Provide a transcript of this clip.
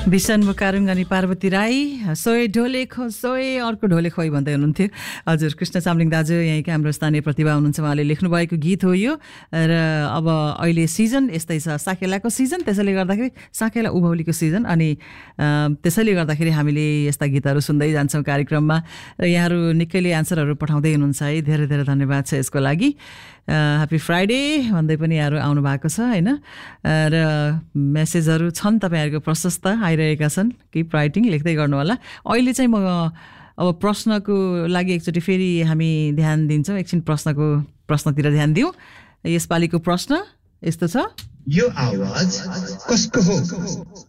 विसन मुकारुङ अनि पार्वती राई सोए ढोले खो सोए अर्को ढोले खोइ भन्दै हुनुहुन्थ्यो। हजुर कृष्ण चामलिङ दाजु यहीँका हाम्रो स्थानीय प्रतिभा हुनुहुन्छ, उहाँले लेख्नुभएको गीत हो यो। र अब अहिले सिजन यस्तै छ, साकेलाको सिजन, त्यसैले गर्दाखेरि साकेला उभौलीको सिजन, अनि त्यसैले गर्दाखेरि हामीले यस्ता गीतहरू सुन्दै जान्छौँ कार्यक्रममा। र यहाँहरू निकैले एन्सरहरू पठाउँदै हुनुहुन्छ है, धेरै धेरै धन्यवाद छ यसको लागि। ह्याप्पी फ्राइडे भन्दै पनि यहाँहरू आउनु भएको छ होइन, र मेसेजहरू छन् तपाईँहरूको प्रशस्त आइरहेका छन्। किप राइटिङ, लेख्दै गर्नु होला। अहिले चाहिँ म अब प्रश्नको लागि एकचोटि फेरि हामी ध्यान दिन्छौँ, एकछिन प्रश्नतिर ध्यान दिउँ। यसपालिको प्रश्न यस्तो छ, यो आवाज कसको हो?